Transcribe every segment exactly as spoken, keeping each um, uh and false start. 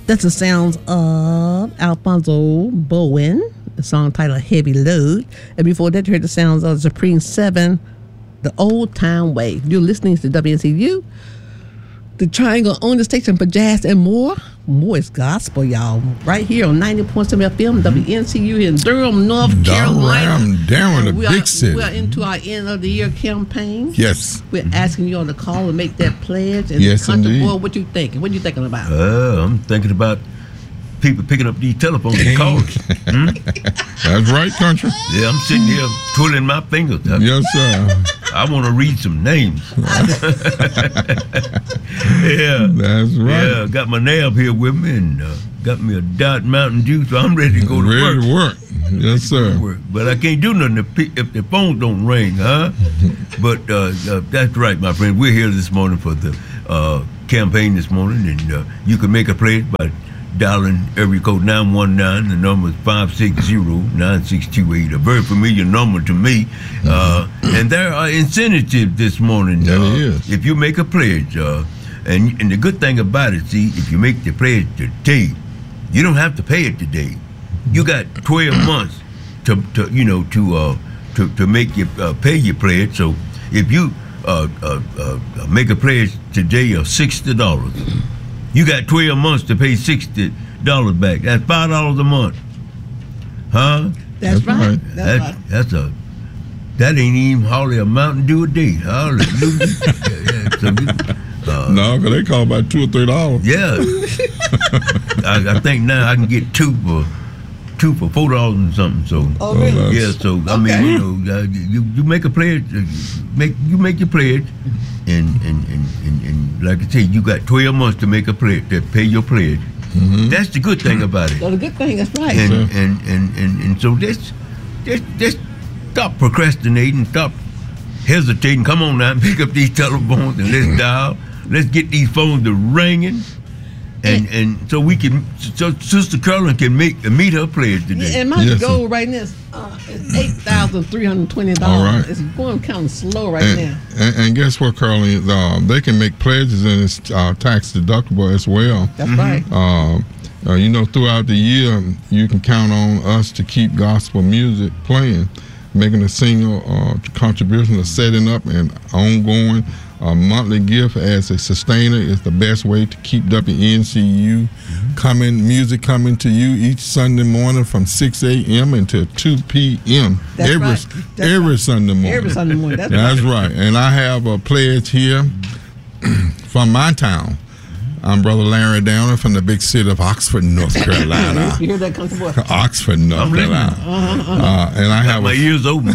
That's the sounds of Alfonso Bowen, the song titled Heavy Load. And before that, you heard the sounds of Supreme seven, The Old Town Way. You're listening to W N C U, the Triangle on the station for jazz and more. More is gospel, y'all. Right here on ninety point seven F M, W N C U in Durham, North Carolina. Durham, the we big are, city. We're into our end of the year campaign. Yes. We're asking you all to call and make that pledge. And yes, Country indeed. Boy, what you thinking? What you thinking about? Uh, I'm thinking about people picking up these telephones and calls. Hmm? That's right, Country. Yeah, I'm sitting here twiddling my fingers. I, yes, sir. I want to read some names. Yeah. That's right. Yeah, got my nab here with me and uh, got me a Dot Mountain Dew, so I'm ready to go to ready work. Ready to work. Yes, sir. Work. But I can't do nothing if, if the phone don't ring, huh? But uh, uh, that's right, my friend. We're here this morning for the uh, campaign this morning, and uh, you can make a pledge by dialing area code nine one nine. The number is five six zero, nine six two eight. A very familiar number to me. Mm-hmm. Uh, and there are incentives this morning. That uh, is. If you make a pledge, uh, and, and the good thing about it, see, if you make the pledge today, you don't have to pay it today. You got twelve months to, to you know, to uh, to, to make your uh, pay your pledge. So if you uh, uh, uh, make a pledge today of sixty dollars, you got twelve months to pay sixty dollars back. That's five dollars a month, huh? That's, that's right. right. That's, that's, right. that's a that ain't even hardly a Mountain Dew a day. Hallelujah. yeah, yeah. So you, uh, no, because they call about two or three dollars. Yeah. I, I think now I can get two for two for four dollars and something. So oh, really? Yeah. So I okay. mean, you know, uh, you you make a pledge, uh, make you make your pledge, and and, and and and like I said, you got twelve months to make a pledge, to pay your pledge. Mm-hmm. That's the good thing about it. Well, the good thing, that's right. And and, and, and, and, and so just just just stop procrastinating, stop hesitating. Come on now, pick up these telephones and let's dial. Let's get these phones to ringing, and, and and so we can, so Sister Carolyn can make meet her pledge today. Yeah, and my yes, goal right now is uh, eight thousand three hundred twenty dollars. All right. It's going kind of slow right and, now. And, and guess what, Carolyn? Uh, they can make pledges and it's uh, tax deductible as well. That's mm-hmm. right. Uh, uh, you know, throughout the year, you can count on us to keep gospel music playing, making a single uh, contribution, or setting up and ongoing. A monthly gift as a sustainer is the best way to keep W N C U mm-hmm. coming, music coming to you each Sunday morning from six a.m. until two p.m. That's every right. That's every right. Sunday morning. Every Sunday morning. That's, That's right. right. And I have a pledge here from my town. I'm Brother Larry Downer from the big city of Oxford, North Carolina. You hear that, Country Boy? Oxford, North Carolina. Uh-huh, uh-huh. Uh, and I have my a, ears open,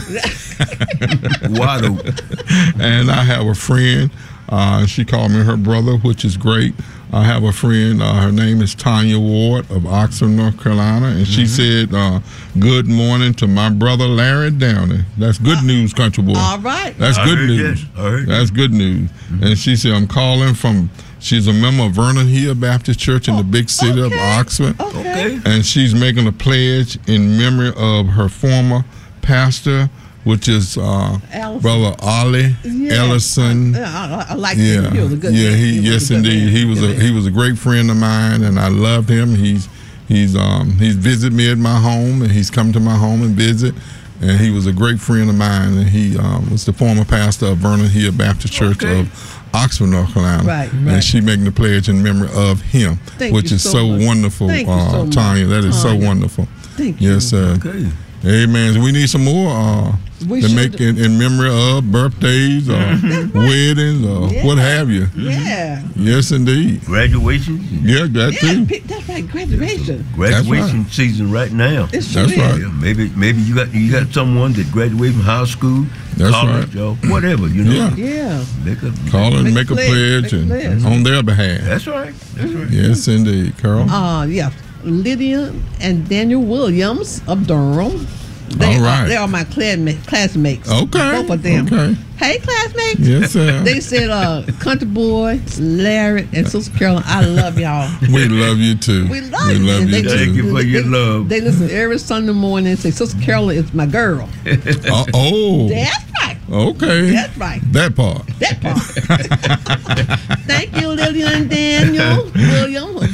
wide open. And I have a friend. Uh, she called me her brother, which is great. I have a friend. Uh, her name is Tanya Ward of Oxford, North Carolina, and she mm-hmm. said, uh, "Good morning to my brother Larry Downey." That's good uh, news, Country Boy. All right. That's I good news. That. That's good news. Mm-hmm. And she said, "I'm calling from." She's a member of Vernon Hill Baptist Church in oh, the big city okay. of Oxford. Okay. And she's making a pledge in memory of her former pastor, which is uh, Brother Ollie yeah. Ellison. I, I, I like yeah. him. He was a good yeah, man. he, he yes, a indeed. Man. He was good a man. he was a great friend of mine, and I loved him. He's he's um he's visited me at my home, and he's come to my home and visit. And he was a great friend of mine, and he um, was the former pastor of Vernon Hill Baptist Church okay. of Oxford, North Carolina. Right, right. And she making the pledge in memory of him, Thank which is so, so wonderful, Thank uh, so Tanya. That is Tanya. so wonderful. Thank you. Yes, sir. Okay. Amen. We need some more uh, we to should. make in, in memory of birthdays or right. weddings or yeah. what have you. Yeah. Yes, indeed. Graduation. Yeah, that yeah, too. That's right. Graduation. Graduation right. season right now. It's That's true. right. Yeah, maybe maybe you got you got someone that graduated from high school, That's college, right. or whatever. You know. Yeah. Yeah. Make a, Call and Make make, a a pledge. pledge, Make a and, pledge. on their behalf. That's right. That's right. Yes, indeed, Carol. Uh, yeah. Lydia and Daniel Williams of Durham. They All right. Are, they are my classmates. classmates. Okay. Both of them. Okay. Hey, classmates. Yes, sir. They said, uh, Country Boy, Larry, and Sister Carolyn, I love y'all. We love you too. We love we you. love And you they, too. Thank you for they, your they, love. They listen every Sunday morning and say, Sister Carolyn is my girl. Uh, oh. That's right. Okay. That's right. That part. That part. Thank you, Lillian and Daniel William of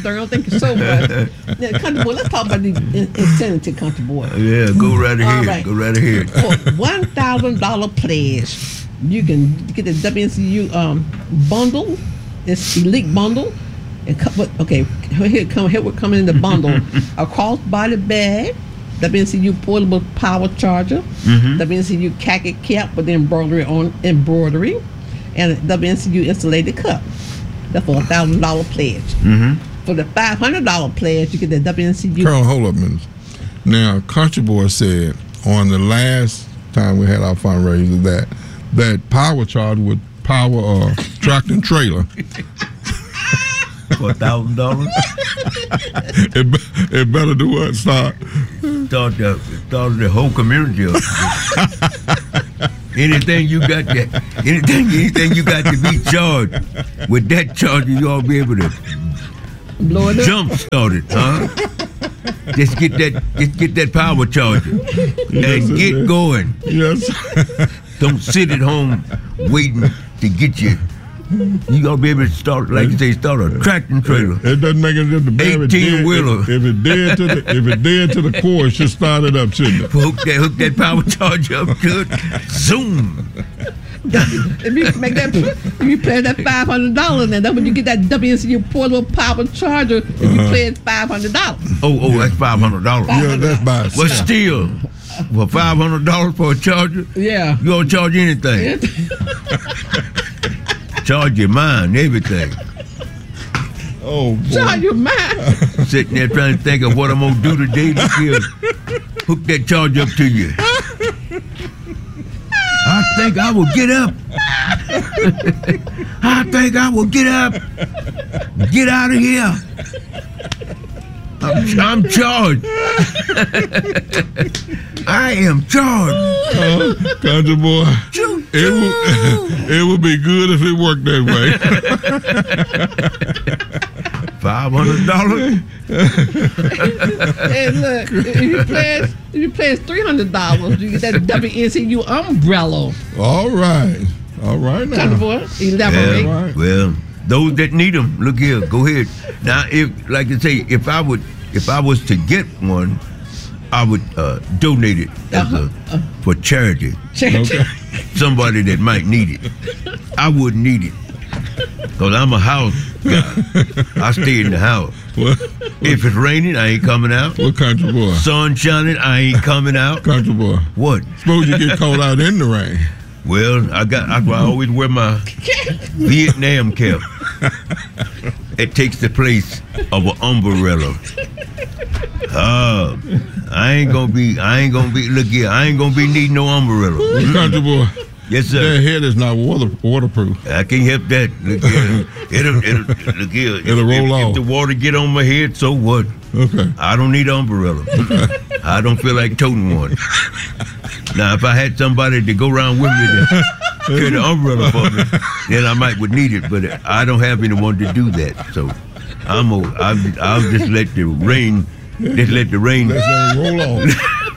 Thurl. Thank you so much. Now, country boy, let's talk about the in- insanity, country boy. Yeah, go right ahead. All right. Go right ahead. For one thousand dollar pledge, you can get the W N C U um, bundle. It's elite bundle. And co- okay, here come here we come in the bundle. A crossbody bag, W N C U portable power charger, Mm-hmm. W N C U khaki cap with embroidery on embroidery, and a W N C U insulated cup. That's for a thousand dollar pledge. Mm-hmm. For the five hundred dollar pledge, you get the W N C U. Carol, hold up a minute. Now, Country Boy said on the last time we had our fundraiser that that power charger would power a tractor and trailer. For a thousand dollars. It, be- it better do what? Start. Start the start the whole community up. Anything you got to, anything anything you got to be charged with that charger, you ought to be able to Blow it up. jump start it, huh? Just get that just get that power charger Yes, and get sir. going. Yes. Don't sit at home waiting to get you. You gotta be able to start, like you say, start a tractor trailer. It doesn't make any difference. If it eighteen dead- wheeler. If, if it dead to the if it dead to the core, it should start it up, shouldn't it? Hook that hook that power charger up to it. Zoom. If you make that, if you pay that five hundred dollars, then that's when you get that W N C U portable power charger. If you Uh-huh. pay five hundred dollars, Oh, oh, that's five hundred dollars. Yeah, that's by But itself. still, for five hundred dollars for a charger, yeah. you don't charge anything. Charge your mind, everything. Oh, boy. Charge your mind. Sitting there trying to think of what I'm gonna do today to kill. Hook that charger up to you. I think I will get up. I think I will get up. Get out of here. I'm, I'm charged. I am charged. Uh, Country Boy, it would, it would be good if it worked that way. Five hundred dollars. And look, if you pay, if you pay three hundred dollars, you get that W N C U umbrella. All right. All right Country now. boy, elaborate. Yeah. Right. Well, those that need them, look here, go ahead. Now, if like I say, if I would, if I was to get one, I would uh, donate it as a, for charity. Okay. Somebody that might need it. I wouldn't need it because I'm a house guy. I stay in the house. What, If it's raining, I ain't coming out. what Country Boy? Sun shining, I ain't coming out. Country Boy. What? Suppose you get caught out in the rain. Well, I got. I, I always wear my Vietnam cap. It takes the place of an umbrella. Uh, I ain't gonna be. I ain't gonna be. Look here. I ain't gonna be needing no umbrella. Country Boy. Yes, sir. That head is not water, waterproof. I can't help that. Look here. It'll, it'll, look here. It'll if, roll if, off. If the water get on my head, so what? Okay. I don't need an umbrella. I don't feel like toting one. Now, if I had somebody to go around with me to carry the umbrella for me, then I might would need it. But I don't have anyone to do that. So I'm a, I'll, I'll just let the rain, just let the rain. Let's let it roll off.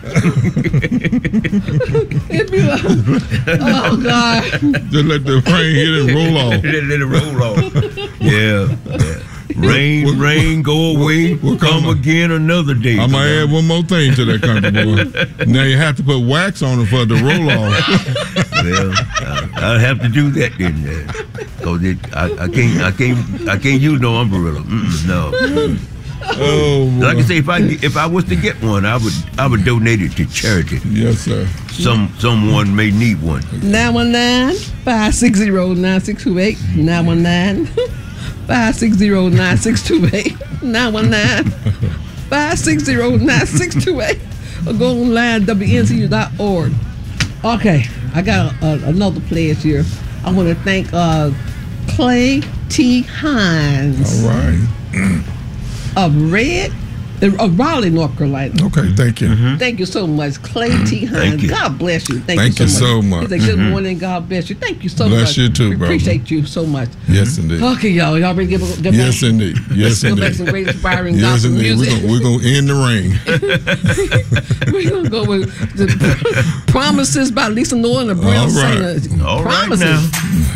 If you, oh God. Just let the rain hit and roll off. let, let it roll off. Yeah. yeah. Rain, We'll- rain, go away. we'll come come- again another day. I'm gonna add one more thing to that, Country Boy. Now you have to put wax on it for the roll off. Well, I, I'll have to do that then, uh, cause it, I, I can't, I can't, I can't use no umbrella. Mm-mm, no. Oh, boy. Like I say, if I if I was to get one, I would I would donate it to charity. Yes, sir. Some someone may need one. nine one nine, five six zero, nine six two eight. nine one nine, five six zero, nine six two eight. nine one nine, five six zero, nine six two eight. Or go online, W N C U dot org. Okay, I got a, a, another pledge here. I want to thank uh, Clay T. Hines All right. of Red, uh, of Raleigh, North Carolina. Okay, thank you. Thank you so much, Clay T. Hines. Thank you. God bless you. Thank, Thank you you so so much. much. He said, good morning. God bless you. Thank you so Bless much. you too, we brother. appreciate you so much. Yes, indeed. Okay, y'all. Y'all ready to give, give Yes, back? indeed. Yes, Let's go back indeed. some great inspiring Yes, gospel indeed. We're music. gonna, we're gonna end the rain. We're going to go with the Promises by Lisa Noel and the Brown All right. Singer. All right Promises. now.